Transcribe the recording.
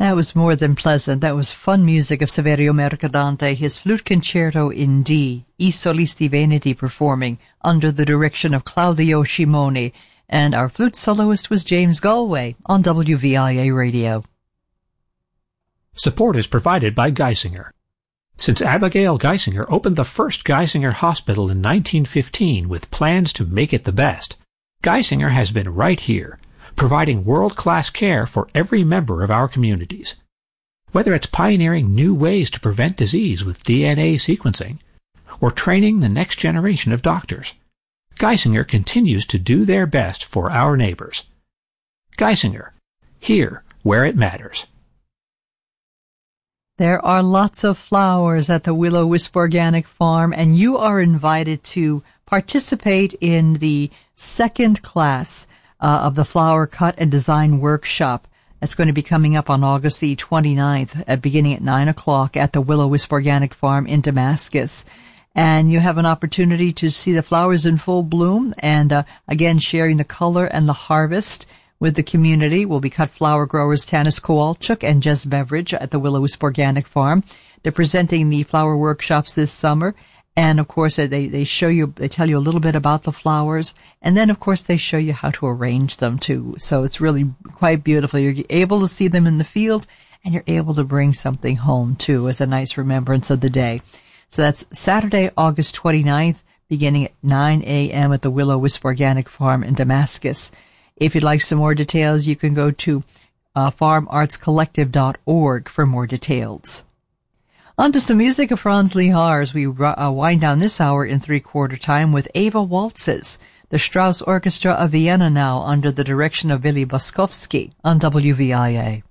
That was more than pleasant. That was fun music of Saverio Mercadante, his flute concerto in D, I Solisti Veneti, performing under the direction of Claudio Scimoni, and our flute soloist was James Galway on WVIA Radio. Support is provided by Geisinger. Since Abigail Geisinger opened the first Geisinger Hospital in 1915 with plans to make it the best, Geisinger has been right here, providing world-class care for every member of our communities. Whether it's pioneering new ways to prevent disease with DNA sequencing, or training the next generation of doctors, Geisinger continues to do their best for our neighbors. Geisinger, here where it matters. There are lots of flowers at the Will-O-Wisp Organic Farm, and you are invited to participate in the second class of the Flower Cut and Design Workshop. That's going to be coming up on August the 29th, beginning at 9 o'clock at the Will-O-Wisp Organic Farm in Damascus. And you have an opportunity to see the flowers in full bloom and, again, sharing the color and the harvest with the community will be cut flower growers Tanis Kowalchuk and Jess Beveridge at the Will-O-Wisp Organic Farm. They're presenting the flower workshops this summer. And, of course, they show you, they tell you a little bit about the flowers. And then, of course, they show you how to arrange them, too. So it's really quite beautiful. You're able to see them in the field, and you're able to bring something home, too, as a nice remembrance of the day. So that's Saturday, August 29th, beginning at 9 a.m. at the Will-O-Wisp Organic Farm in Damascus. If you'd like some more details, you can go to farmartscollective.org for more details. On to some music of Franz Lehar as we wind down this hour in three-quarter time with Eva Waltzes, the Strauss Orchestra of Vienna now under the direction of Willy Boskowski on WVIA.